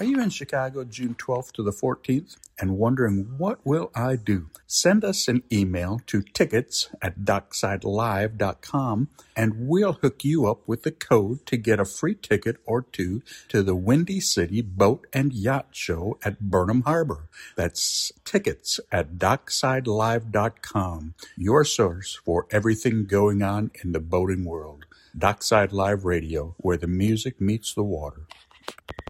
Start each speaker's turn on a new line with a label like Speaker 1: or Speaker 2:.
Speaker 1: Are you in Chicago June 12th to the 14th and wondering what will I do? Send us an email to tickets@docksidelive.com and we'll hook you up with the code to get a free ticket or two to the Windy City Boat and Yacht Show at Burnham Harbor. That's tickets@docksidelive.com, your source for everything going on in the boating world. Dockside Live Radio, where the music meets the water.